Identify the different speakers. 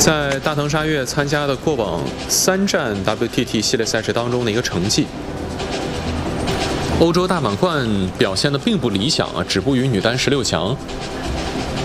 Speaker 1: 在大藤沙月参加的过往3站 WTT 系列赛事当中的一个成绩。欧洲大满贯表现的并不理想啊，止步于女单16强。